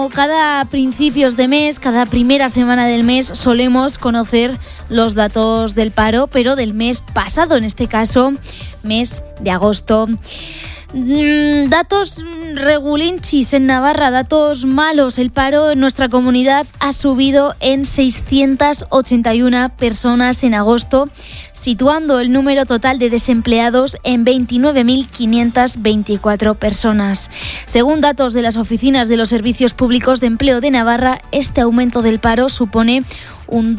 Cada principios de mes, cada primera semana del mes, solemos conocer los datos del paro, pero del mes pasado, en este caso, mes de agosto. Datos regulinchis en Navarra, datos malos. El paro en nuestra comunidad ha subido en 681 personas en agosto, situando el número total de desempleados en 29.524 personas. Según datos de las oficinas de los Servicios Públicos de Empleo de Navarra, este aumento del paro supone un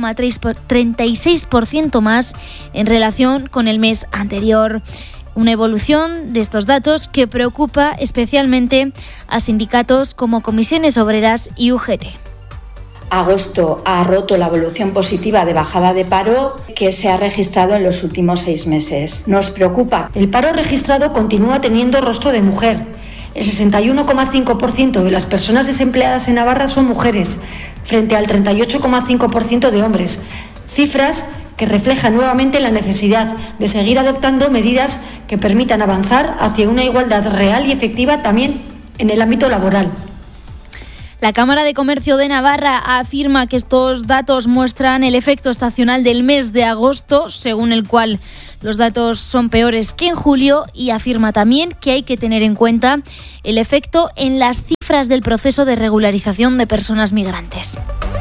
2,36% más en relación con el mes anterior. Una evolución de estos datos que preocupa especialmente a sindicatos como Comisiones Obreras y UGT. Agosto ha roto la evolución positiva de bajada de paro que se ha registrado en los últimos 6 meses. Nos preocupa. El paro registrado continúa teniendo rostro de mujer. El 61,5% de las personas desempleadas en Navarra son mujeres, frente al 38,5% de hombres. Cifras que reflejan nuevamente la necesidad de seguir adoptando medidas que permitan avanzar hacia una igualdad real y efectiva también en el ámbito laboral. La Cámara de Comercio de Navarra afirma que estos datos muestran el efecto estacional del mes de agosto, según el cual los datos son peores que en julio, y afirma también que hay que tener en cuenta el efecto en las cifras del proceso de regularización de personas migrantes.